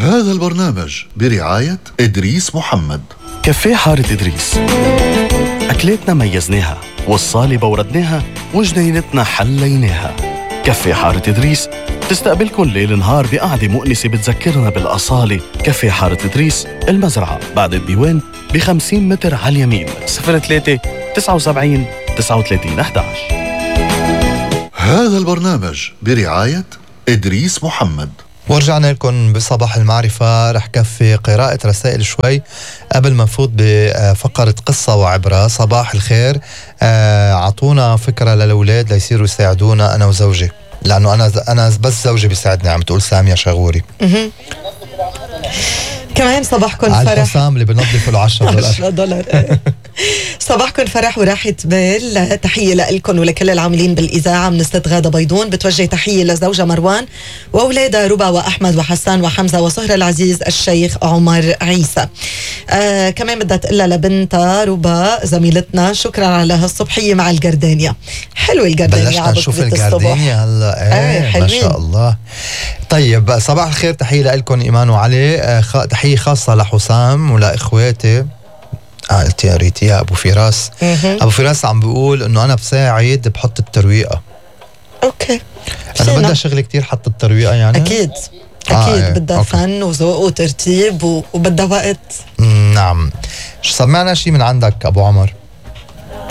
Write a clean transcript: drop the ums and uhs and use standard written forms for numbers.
هذا البرنامج برعاية إدريس محمد. كافيه حارة إدريس، أكلاتنا ميزناها والصالة بوردناها وجنينتنا حليناها. كافيه حارة إدريس تستقبلكن ليل نهار بقعدة مؤنسة بتذكرنا بالأصالة. كافيه حارة إدريس، المزرعة بعد الديوان ب50 متر على اليمين. 03 79 39 11. هذا البرنامج برعاية إدريس محمد. ورجعنا لكم بصباح المعرفة. رح كفي قراءة رسائل شوي قبل ما نفوت بفقرة قصة وعبرة. صباح الخير، عطونا فكرة للأولاد ليصيروا يساعدونا أنا وزوجي، لأنه أنا بس زوجي بيساعدني. عم تقول سامية شغوري. كمان صباحكم فرح. على الحسام اللي بنظفوا له $10. صباحكم فرح وراحة بال. تحية لكم ولكل العاملين بالإذاعة من ست غادة بيضون. بتوجه تحية لزوجة مروان وأولادها ربا وأحمد وحسان وحمزة وسهرة العزيز الشيخ عمر عيسى. كمان بدها تقلها لبنتها ربا زميلتنا شكرا على هالصبحية مع الجردانيا. حلو الجردانيا. بلشنا نشوف الجردانيا هلا. ما شاء الله. طيب صباح الخير، تحية لكم إيمان وعلي. تحية خاصة لحسام ولإخواتي عائلتي يا ريت يا أبو فراس. أبو فراس عم بيقول إنه أنا بساعد بحط الترويقة. أوكي. أنا بدها شغل كتير حط الترويقة يعني. أكيد بدها فن وذوق وترتيب وبدها وقت. نعم. سمعنا شي من عندك أبو عمر.